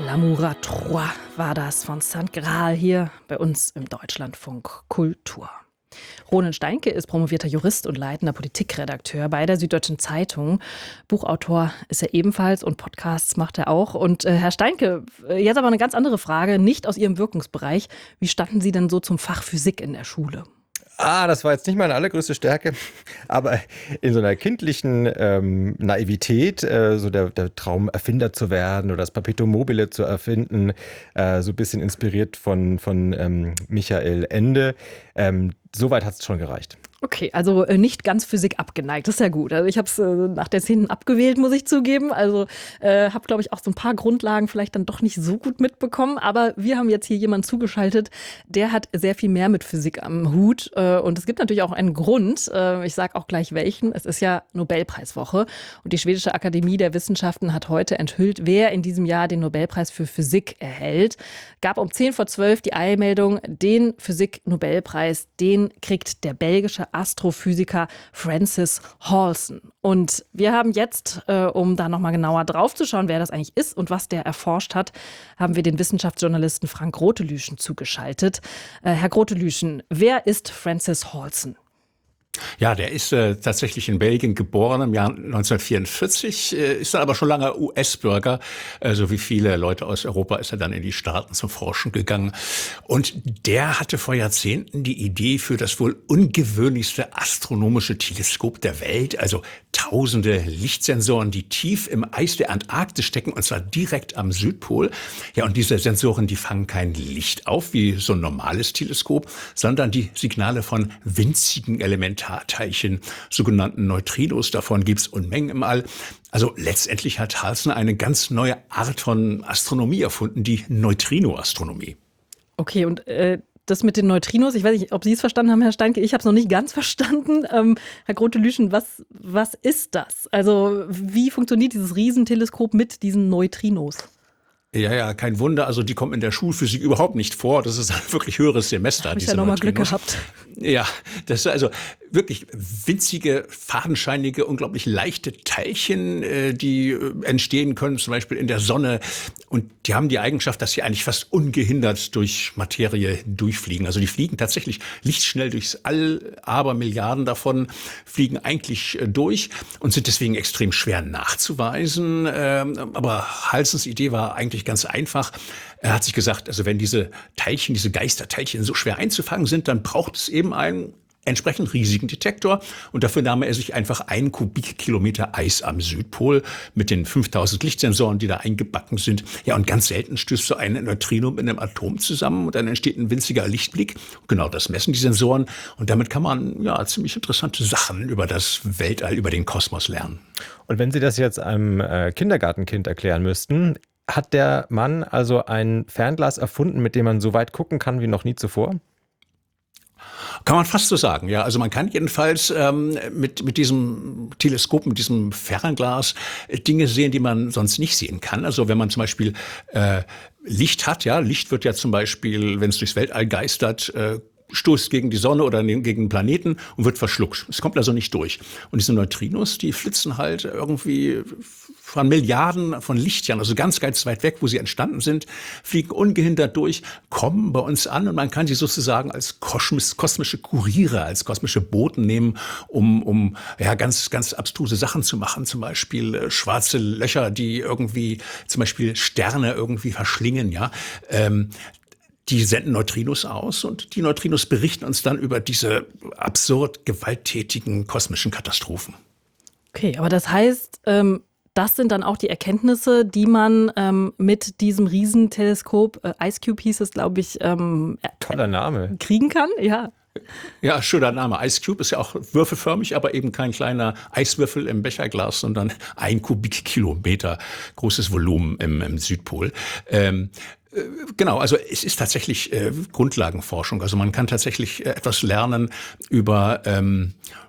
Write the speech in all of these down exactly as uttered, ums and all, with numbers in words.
L'amour à trois war das von Sankt Graal hier bei uns im Deutschlandfunk Kultur. Ronen Steinke ist promovierter Jurist und leitender Politikredakteur bei der Süddeutschen Zeitung. Buchautor ist er ebenfalls und Podcasts macht er auch. Und äh, Herr Steinke, jetzt aber eine ganz andere Frage, nicht aus Ihrem Wirkungsbereich. Wie standen Sie denn so zum Fach Physik in der Schule? Ah, das war jetzt nicht meine allergrößte Stärke, aber in so einer kindlichen ähm, Naivität, äh, so der, der Traum, Erfinder zu werden oder das Perpetuum mobile zu erfinden, äh, so ein bisschen inspiriert von, von ähm, Michael Ende. Ähm, Soweit hat es schon gereicht. Okay, also äh, nicht ganz Physik abgeneigt, das ist ja gut. Also ich habe es äh, nach der Szene abgewählt, muss ich zugeben. Also äh, habe, glaube ich, auch so ein paar Grundlagen vielleicht dann doch nicht so gut mitbekommen. Aber wir haben jetzt hier jemanden zugeschaltet, der hat sehr viel mehr mit Physik am Hut. Äh, und es gibt natürlich auch einen Grund. Äh, ich sage auch gleich welchen. Es ist ja Nobelpreiswoche. Und die Schwedische Akademie der Wissenschaften hat heute enthüllt, wer in diesem Jahr den Nobelpreis für Physik erhält. Gab um zehn vor zwölf die Eilmeldung, den Physik-Nobelpreis, den kriegt der belgische Astrophysiker Francis Halsen. Und wir haben jetzt, äh, um da nochmal genauer drauf zu schauen, wer das eigentlich ist und was der erforscht hat, haben wir den Wissenschaftsjournalisten Frank Grotelüschen zugeschaltet. Äh, Herr Grotelüschen, wer ist Francis Halsen? Ja, der ist äh, tatsächlich in Belgien geboren im Jahr neunzehnhundertvierundvierzig, äh, ist dann aber schon lange U S-Bürger. Äh, so wie viele Leute aus Europa ist er dann in die Staaten zum Forschen gegangen. Und der hatte vor Jahrzehnten die Idee für das wohl ungewöhnlichste astronomische Teleskop der Welt, also tausende Lichtsensoren, die tief im Eis der Antarktis stecken, und zwar direkt am Südpol. Ja, und diese Sensoren, die fangen kein Licht auf wie so ein normales Teleskop, sondern die Signale von winzigen Elementarteilchen, sogenannten Neutrinos. Davon gibt's Unmengen im All. Also letztendlich hat Halsen eine ganz neue Art von Astronomie erfunden, die Neutrinoastronomie. Okay, und äh, das mit den Neutrinos, ich weiß nicht, ob Sie es verstanden haben, Herr Steinke, ich habe es noch nicht ganz verstanden. Ähm, Herr Grotelüschen, was, was ist das? Also wie funktioniert dieses Riesenteleskop mit diesen Neutrinos? Ja, ja, kein Wunder. Also die kommen in der Schulphysik überhaupt nicht vor. Das ist ein wirklich höheres Semester. Habe ich ja nochmal Glück gehabt. Ja, das ist also wirklich winzige, fadenscheinige, unglaublich leichte Teilchen, die entstehen können, zum Beispiel in der Sonne. Und die haben die Eigenschaft, dass sie eigentlich fast ungehindert durch Materie durchfliegen. Also die fliegen tatsächlich lichtschnell durchs All, aber Milliarden davon fliegen eigentlich durch und sind deswegen extrem schwer nachzuweisen. Aber Halsens Idee war eigentlich ganz einfach. Er hat sich gesagt, also wenn diese Teilchen, diese Geisterteilchen so schwer einzufangen sind, dann braucht es eben einen entsprechend riesigen Detektor. Und dafür nahm er sich einfach einen Kubikkilometer Eis am Südpol mit den fünftausend Lichtsensoren, die da eingebacken sind. Ja, und ganz selten stößt so ein Neutrino mit einem Atom zusammen und dann entsteht ein winziger Lichtblick. Genau das messen die Sensoren. Und damit kann man ja ziemlich interessante Sachen über das Weltall, über den Kosmos lernen. Und wenn Sie das jetzt einem äh, Kindergartenkind erklären müssten, hat der Mann also ein Fernglas erfunden, mit dem man so weit gucken kann wie noch nie zuvor? Kann man fast so sagen, ja. Also man kann jedenfalls ähm, mit mit diesem Teleskop, mit diesem Fernglas äh, Dinge sehen, die man sonst nicht sehen kann. Also wenn man zum Beispiel äh, Licht hat, ja, Licht wird ja zum Beispiel, wenn es durchs Weltall geistert, äh, stoßt gegen die Sonne oder gegen den Planeten und wird verschluckt. Es kommt also nicht durch. Und diese Neutrinos, die flitzen halt irgendwie von Milliarden von Lichtjahren, also ganz, ganz weit weg, wo sie entstanden sind, fliegen ungehindert durch, kommen bei uns an und man kann sie sozusagen als kosmisch, kosmische Kuriere, als kosmische Boten nehmen, um, um ja ganz, ganz abstruse Sachen zu machen. Zum Beispiel äh, schwarze Löcher, die irgendwie zum Beispiel Sterne irgendwie verschlingen, ja. Ähm, Die senden Neutrinos aus und die Neutrinos berichten uns dann über diese absurd gewalttätigen kosmischen Katastrophen. Okay, aber das heißt, ähm, das sind dann auch die Erkenntnisse, die man ähm, mit diesem Riesenteleskop, äh, Ice Cube hieß es, glaube ich, ähm, Toller Name. kriegen kann, ja. Ja, schöner Name. Ice Cube ist ja auch würfelförmig, aber eben kein kleiner Eiswürfel im Becherglas, sondern ein Kubikkilometer großes Volumen im, im Südpol. Ähm, Genau, also es ist tatsächlich äh, Grundlagenforschung. Also man kann tatsächlich äh, etwas lernen über ähm,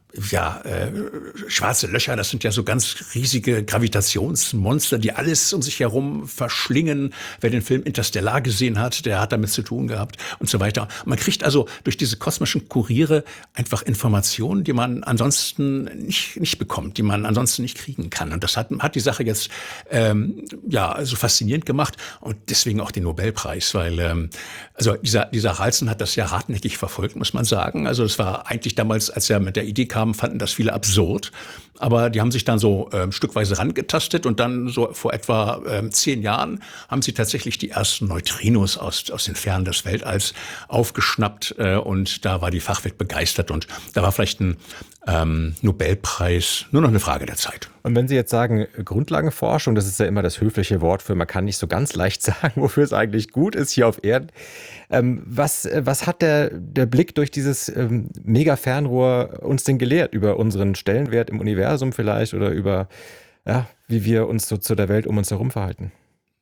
ja, äh, schwarze Löcher, das sind ja so ganz riesige Gravitationsmonster, die alles um sich herum verschlingen. Wer den Film Interstellar gesehen hat, der hat damit zu tun gehabt und so weiter. Man kriegt also durch diese kosmischen Kuriere einfach Informationen, die man ansonsten nicht, nicht bekommt, die man ansonsten nicht kriegen kann. Und das hat, hat die Sache jetzt ähm, ja so faszinierend gemacht und deswegen auch den Nobelpreis, weil ähm, also dieser, dieser Halsen hat das ja hartnäckig verfolgt, muss man sagen. Also es war eigentlich damals, als er mit der Idee kam, fanden das viele absurd, aber die haben sich dann so ähm, stückweise rangetastet und dann so vor etwa ähm, zehn Jahren haben sie tatsächlich die ersten Neutrinos aus, aus den Fernen des Weltalls aufgeschnappt äh, und da war die Fachwelt begeistert und da war vielleicht ein ähm, Nobelpreis nur noch eine Frage der Zeit. Und wenn Sie jetzt sagen, Grundlagenforschung, das ist ja immer das höfliche Wort für, man kann nicht so ganz leicht sagen, wofür es eigentlich gut ist hier auf Erden. Ähm, was, was hat der, der Blick durch dieses ähm, Mega-Fernrohr uns denn gelehrt über unseren Stellenwert im Universum vielleicht oder über, ja, wie wir uns so zu der Welt um uns herum verhalten?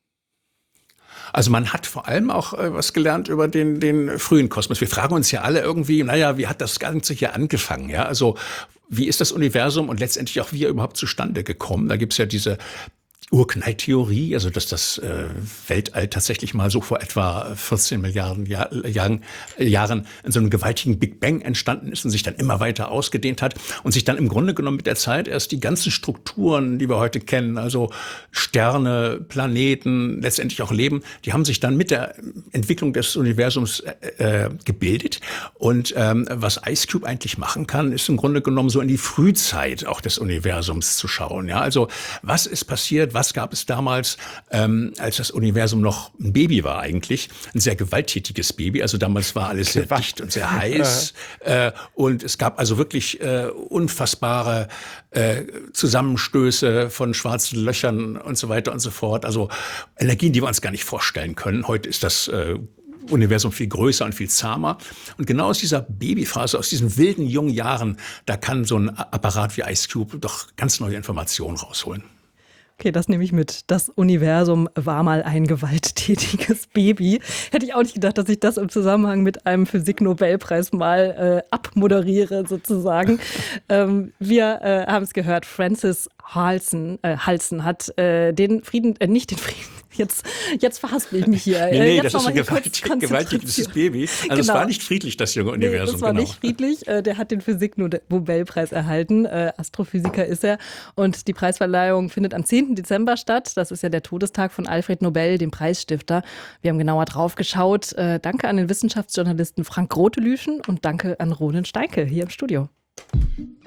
Also man hat vor allem auch äh, was gelernt über den, den frühen Kosmos. Wir fragen uns ja alle irgendwie, naja, wie hat das Ganze hier angefangen? Ja, also wie ist das Universum und letztendlich auch wie er überhaupt zustande gekommen? Da gibt's ja diese Urknalltheorie, also dass das äh, Weltall tatsächlich mal so vor etwa vierzehn Milliarden Jahr, Jahren, Jahren in so einem gewaltigen Big Bang entstanden ist und sich dann immer weiter ausgedehnt hat und sich dann im Grunde genommen mit der Zeit erst die ganzen Strukturen, die wir heute kennen, also Sterne, Planeten, letztendlich auch Leben, die haben sich dann mit der Entwicklung des Universums äh, äh, gebildet. Und ähm, was Ice Cube eigentlich machen kann, ist im Grunde genommen so in die Frühzeit auch des Universums zu schauen. Ja, also was ist passiert? Was gab es damals, ähm, als das Universum noch ein Baby war eigentlich? Ein sehr gewalttätiges Baby. Also damals war alles sehr dicht und sehr heiß. äh, und es gab also wirklich äh, unfassbare äh, Zusammenstöße von schwarzen Löchern und so weiter und so fort. Also Energien, die wir uns gar nicht vorstellen können. Heute ist das äh, Universum viel größer und viel zahmer. Und genau aus dieser Babyphase, aus diesen wilden jungen Jahren, da kann so ein Apparat wie Ice Cube doch ganz neue Informationen rausholen. Okay, das nehme ich mit. Das Universum war mal ein gewalttätiges Baby. Hätte ich auch nicht gedacht, dass ich das im Zusammenhang mit einem Physik-Nobelpreis mal äh, abmoderiere sozusagen. ähm, wir äh, haben es gehört, Francis Halsen, äh, Halsen hat äh, den Frieden, äh, nicht den Frieden, jetzt, jetzt verhaspel ich mich hier. Nee, nee, jetzt das ist ein gewaltig, gewaltiges Baby. Also genau. Es war nicht friedlich, das junge Universum. Nee, das war genau. nicht friedlich. Der hat den Physik-Nobelpreis erhalten. Astrophysiker ist er. Und die Preisverleihung findet am zehnten Dezember statt. Das ist ja der Todestag von Alfred Nobel, dem Preisstifter. Wir haben genauer drauf geschaut. Danke an den Wissenschaftsjournalisten Frank Grotelüschen und danke an Ronen Steinke hier im Studio.